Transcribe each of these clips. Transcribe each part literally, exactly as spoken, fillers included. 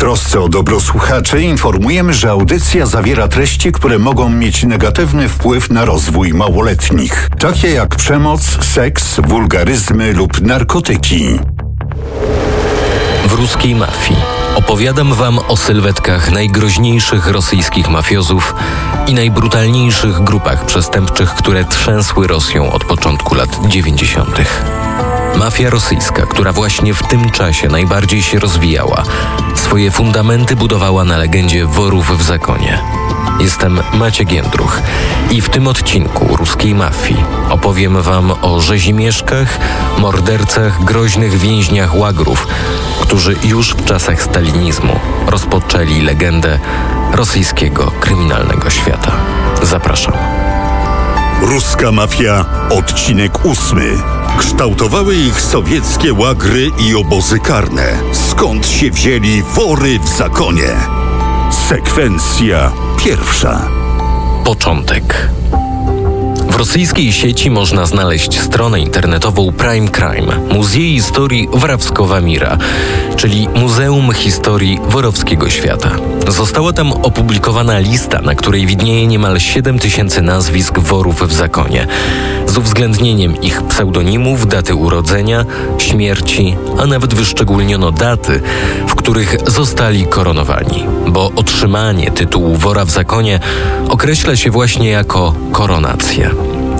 trosce o dobro słuchaczy informujemy, że audycja zawiera treści, które mogą mieć negatywny wpływ na rozwój małoletnich, takie jak przemoc, seks, wulgaryzmy lub narkotyki. W ruskiej mafii opowiadam wam o sylwetkach najgroźniejszych rosyjskich mafiozów i najbrutalniejszych grupach przestępczych, które trzęsły Rosją od początku lat dziewięćdziesiątych. Mafia rosyjska, która właśnie w tym czasie najbardziej się rozwijała, swoje fundamenty budowała na legendzie worów w zakonie. Jestem Maciek Jędruch i w tym odcinku ruskiej mafii opowiem wam o rzezimieszkach, mordercach, groźnych więźniach łagrów, którzy już w czasach stalinizmu rozpoczęli legendę rosyjskiego kryminalnego świata. Zapraszam. Ruska mafia, odcinek ósmy. Kształtowały ich sowieckie łagry i obozy karne. Skąd się wzięli wory w zakonie? Sekwencja pierwsza. Początek. W rosyjskiej sieci można znaleźć stronę internetową Prime Crime, Muzej Historii Worawskowa Mira, czyli Muzeum Historii Worowskiego Świata. Została tam opublikowana lista, na której widnieje niemal siedem tysięcy nazwisk worów w zakonie, z uwzględnieniem ich pseudonimów, daty urodzenia, śmierci, a nawet wyszczególniono daty, w których zostali koronowani, bo otrzymanie tytułu wora w zakonie określa się właśnie jako koronację.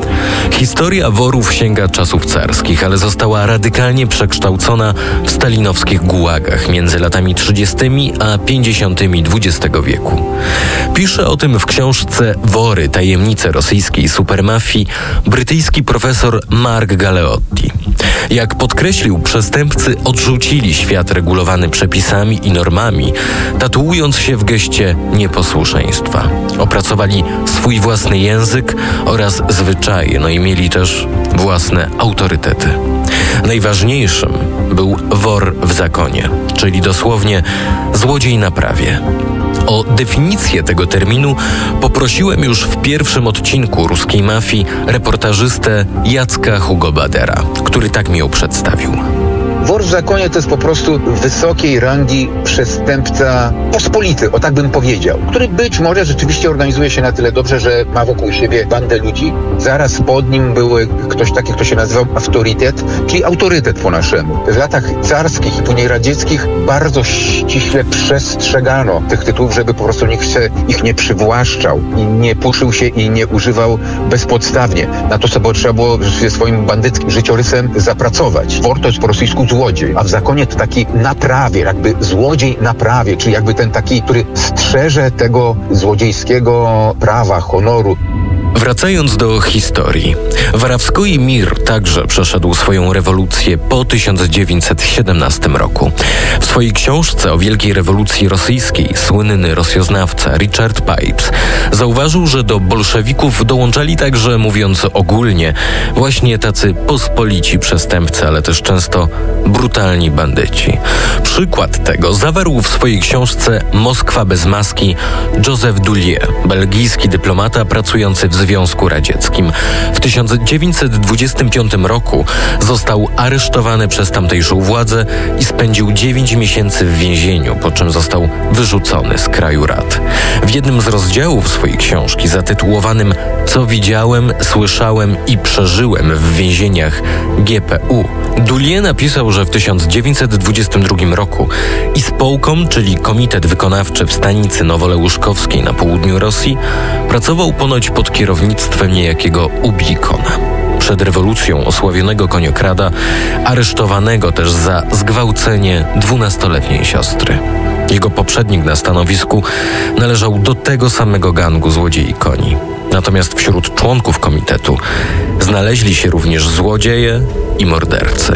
Historia worów sięga czasów carskich, ale została radykalnie przekształcona w stalinowskich gułagach między latami trzydziestymi a pięćdziesiątymi dwudziestego wieku. Pisze o tym w książce Wory, tajemnice rosyjskiej supermafii brytyjski profesor Mark Galeotti. Jak podkreślił, przestępcy odrzucili świat regulowany przepisami i normami, tatuując się w geście nieposłuszeństwa. Opracowali swój własny język oraz zwyczaje, no i mieli też własne autorytety. Najważniejszym był wor w zakonie, czyli dosłownie złodziej na prawie. O definicję tego terminu poprosiłem już w pierwszym odcinku ruskiej mafii reportażystę Jacka Hugo Badera, który tak mi ją przedstawił. Wor w zakonie to jest po prostu wysokiej rangi przestępca pospolity, o tak bym powiedział, który być może rzeczywiście organizuje się na tyle dobrze, że ma wokół siebie bandę ludzi. Zaraz pod nim był ktoś taki, kto się nazywał autorytet, czyli autorytet po naszemu. W latach carskich i później radzieckich bardzo ściśle przestrzegano tych tytułów, żeby po prostu nikt się ich nie przywłaszczał i nie puszył się i nie używał bezpodstawnie. Na to sobie trzeba było swoim bandyckim życiorysem zapracować. Wor to jest po rosyjsku złodziej, a w zakonie to taki na prawie, jakby złodziej na prawie, czyli jakby ten taki, który strzeże tego złodziejskiego prawa, honoru. Wracając do historii, Worawskoi Mir także przeszedł swoją rewolucję po tysiąc dziewięćset siedemnastym roku. W swojej książce o Wielkiej Rewolucji Rosyjskiej słynny rosjoznawca Richard Pipes zauważył, że do bolszewików dołączali także, mówiąc ogólnie, właśnie tacy pospolici przestępcy, ale też często brutalni bandyci. Przykład tego zawarł w swojej książce Moskwa bez maski Joseph Dulier, belgijski dyplomata pracujący w Związku Radzieckim. W tysiąc dziewięćset dwudziestym piątym roku został aresztowany przez tamtejszą władzę i spędził dziewięć miesięcy w więzieniu, po czym został wyrzucony z kraju rad. W jednym z rozdziałów swojej książki zatytułowanym Co widziałem, słyszałem i przeżyłem w więzieniach G P U Dulier napisał, że w tysiąc dziewięćset dwudziestym drugim roku Ispołkom, czyli Komitet Wykonawczy w stanicy Nowoleuszkowskiej na południu Rosji, pracował ponoć pod kierownictwem niejakiego Ubikona. Przed rewolucją osławionego koniokrada, aresztowanego też za zgwałcenie dwunastoletniej siostry. Jego poprzednik na stanowisku należał do tego samego gangu złodziei koni. Natomiast wśród członków komitetu znaleźli się również złodzieje i mordercy.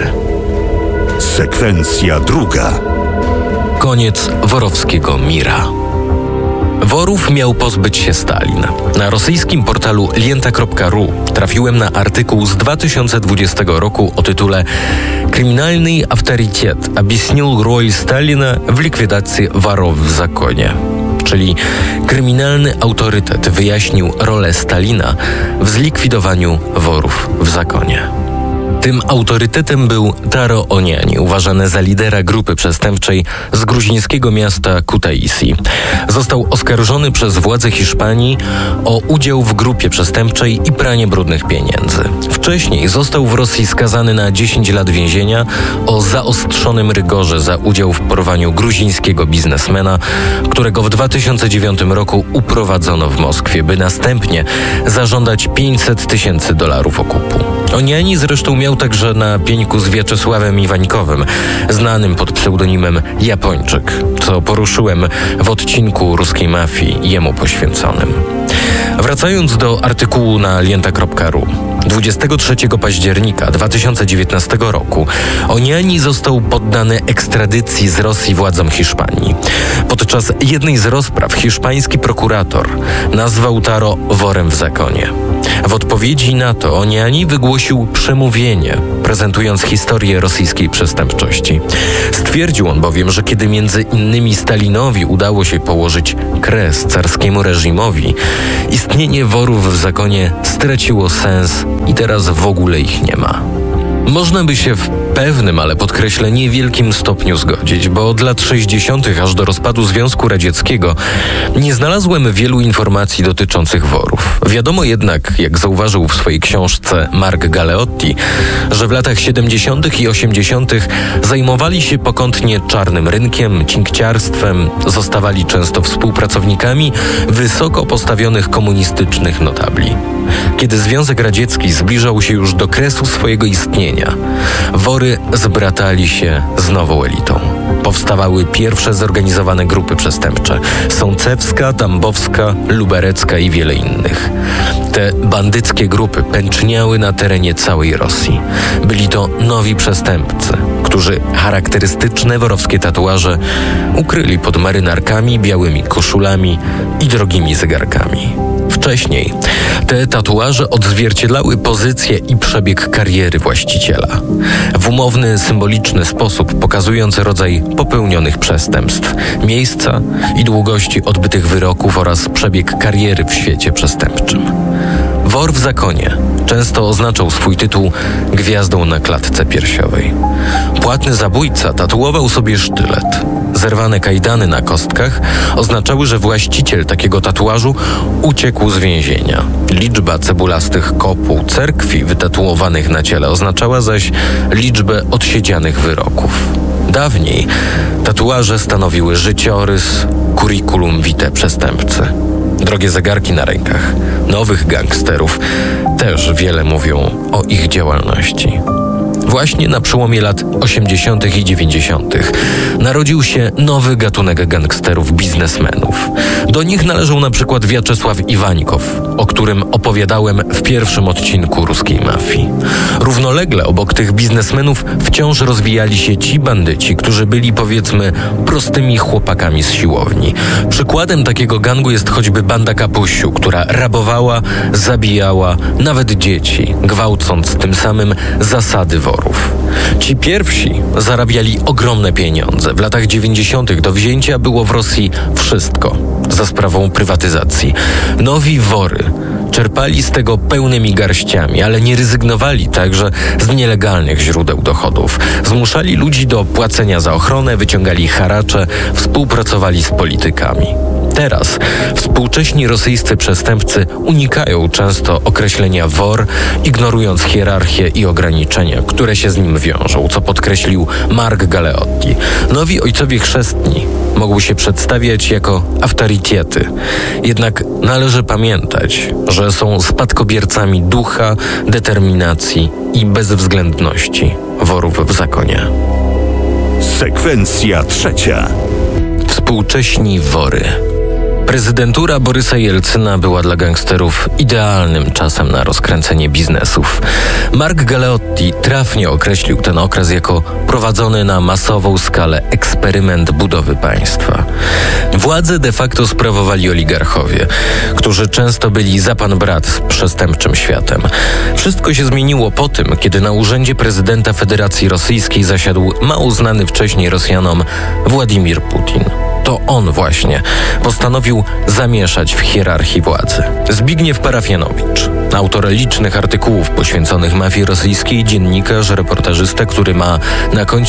Sekwencja druga. Koniec Worowskiego Mira. Worów miał pozbyć się Stalin. Na rosyjskim portalu lienta kropka ru trafiłem na artykuł z dwa tysiące dwudziestego roku o tytule «Kryminalny авторитет объяснил роль Stalina w likwidacji worów w zakonie», czyli kryminalny autorytet wyjaśnił rolę Stalina w zlikwidowaniu worów w zakonie. Tym autorytetem był Taro Oniani, uważany za lidera grupy przestępczej z gruzińskiego miasta Kutaisi. Został oskarżony przez władze Hiszpanii o udział w grupie przestępczej i pranie brudnych pieniędzy. Wcześniej został w Rosji skazany na dziesięć lat więzienia o zaostrzonym rygorze za udział w porwaniu gruzińskiego biznesmena, którego w dwa tysiące dziewiątym roku uprowadzono w Moskwie, by następnie zażądać pięćset tysięcy dolarów okupu. Oniani zresztą miał także na pieńku z Wiaczesławem Iwańkowym, znanym pod pseudonimem Japończyk, co poruszyłem w odcinku Ruskiej Mafii jemu poświęconym. Wracając do artykułu na lienta kropka ru. dwudziestego trzeciego października dwa tysiące dziewiętnastego roku Oniani został poddany ekstradycji z Rosji władzom Hiszpanii. Podczas jednej z rozpraw hiszpański prokurator nazwał Taro worem w zakonie. W odpowiedzi na to Oniani wygłosił przemówienie, prezentując historię rosyjskiej przestępczości. Stwierdził on bowiem, że kiedy między innymi Stalinowi udało się położyć kres carskiemu reżimowi, istnienie worów w zakonie straciło sens i teraz w ogóle ich nie ma. Można by się w pewnym, ale podkreślę, niewielkim stopniu zgodzić, bo od lat sześćdziesiątych aż do rozpadu Związku Radzieckiego nie znalazłem wielu informacji dotyczących worów. Wiadomo jednak, jak zauważył w swojej książce Mark Galeotti, że w latach siedemdziesiątych i osiemdziesiątych zajmowali się pokątnie czarnym rynkiem, cinkciarstwem, zostawali często współpracownikami wysoko postawionych komunistycznych notabli. Kiedy Związek Radziecki zbliżał się już do kresu swojego istnienia, wory zbratali się z nową elitą. Powstawały pierwsze zorganizowane grupy przestępcze. Sącewska, Tambowska, Luberecka i wiele innych. Te bandyckie grupy pęczniały na terenie całej Rosji. Byli to nowi przestępcy, którzy charakterystyczne worowskie tatuaże ukryli pod marynarkami, białymi koszulami i drogimi zegarkami. Wcześniej te tatuaże odzwierciedlały pozycję i przebieg kariery właściciela. W umowny, symboliczny sposób pokazując rodzaj popełnionych przestępstw, miejsca i długości odbytych wyroków oraz przebieg kariery w świecie przestępczym. Wor w zakonie często oznaczał swój tytuł gwiazdą na klatce piersiowej. Płatny zabójca tatuował sobie sztylet. Zerwane kajdany na kostkach oznaczały, że właściciel takiego tatuażu uciekł z więzienia. Liczba cebulastych kopuł cerkwi wytatuowanych na ciele oznaczała zaś liczbę odsiedzianych wyroków. Dawniej tatuaże stanowiły życiorys, curriculum vitae przestępcy. Drogie zegarki na rękach nowych gangsterów też wiele mówią o ich działalności. Właśnie na przełomie lat osiemdziesiątych i dziewięćdziesiątych narodził się nowy gatunek gangsterów biznesmenów. Do nich należał na przykład Wiaczesław Iwańkow, o którym opowiadałem w pierwszym odcinku Ruskiej Mafii. Równolegle obok tych biznesmenów wciąż rozwijali się ci bandyci, którzy byli, powiedzmy, prostymi chłopakami z siłowni. Przykładem takiego gangu jest choćby banda Kapusiu, która rabowała, zabijała nawet dzieci, gwałcąc tym samym zasady worów. Ci pierwsi zarabiali ogromne pieniądze. W latach dziewięćdziesiątych do wzięcia było w Rosji wszystko za sprawą prywatyzacji. Nowi wory czerpali z tego pełnymi garściami, ale nie rezygnowali także z nielegalnych źródeł dochodów. Zmuszali ludzi do płacenia za ochronę, wyciągali haracze, współpracowali z politykami. Teraz współcześni rosyjscy przestępcy unikają często określenia wor, ignorując hierarchię i ograniczenia, które się z nim wiążą, co podkreślił Mark Galeotti. Nowi ojcowie chrzestni mogą się przedstawiać jako autorytety. Jednak należy pamiętać, że są spadkobiercami ducha, determinacji i bezwzględności worów w zakonie. Sekwencja trzecia. Współcześni wory. Prezydentura Borysa Jelcyna była dla gangsterów idealnym czasem na rozkręcenie biznesów. Mark Galeotti trafnie określił ten okres jako prowadzony na masową skalę eksperyment budowy państwa. Władzę de facto sprawowali oligarchowie, którzy często byli za pan brat z przestępczym światem. Wszystko się zmieniło po tym, kiedy na urzędzie prezydenta Federacji Rosyjskiej zasiadł mało znany wcześniej Rosjanom Władimir Putin. To on właśnie postanowił zamieszać w hierarchii władzy. Zbigniew Parafianowicz, Autor licznych artykułów poświęconych mafii rosyjskiej, dziennikarz, reportażysta, który ma na koncie